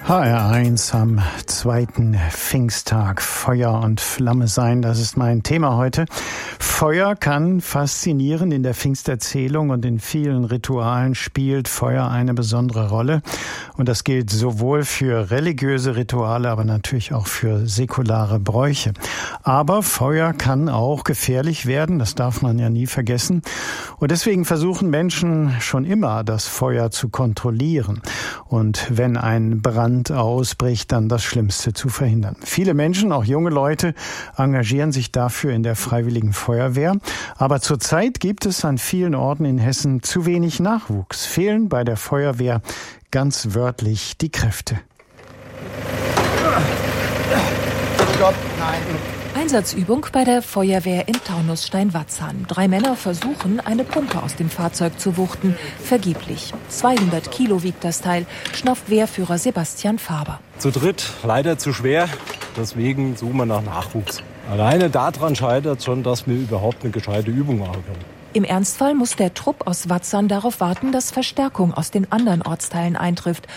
HR1 am zweiten Pfingsttag. Feuer und Flamme sein, das ist mein Thema heute. Feuer kann faszinieren. In der Pfingsterzählung und in vielen Ritualen spielt Feuer eine besondere Rolle. Und das gilt sowohl für religiöse Rituale, aber natürlich auch für säkulare Bräuche. Aber Feuer kann auch gefährlich werden, das darf man ja nie vergessen. Und deswegen versuchen Menschen schon immer, das Feuer zu kontrollieren. Und wenn ein Brand ausbricht, dann das Schlimmste zu verhindern. Viele Menschen, auch junge Leute, engagieren sich dafür in der Freiwilligen Feuerwehr. Aber zurzeit gibt es an vielen Orten in Hessen zu wenig Nachwuchs. Fehlen bei der Feuerwehr ganz wörtlich die Kräfte. Stopp, nein. Einsatzübung bei der Feuerwehr in Taunus-Steinwatzern. 3 Männer versuchen, eine Pumpe aus dem Fahrzeug zu wuchten. Vergeblich. 200 Kilo wiegt das Teil, schnauft Wehrführer Sebastian Faber. Zu dritt leider zu schwer, deswegen suchen wir nach Nachwuchs. Alleine daran scheitert schon, dass wir überhaupt eine gescheite Übung machen können. Im Ernstfall muss der Trupp aus Watzern darauf warten, dass Verstärkung aus den anderen Ortsteilen eintrifft.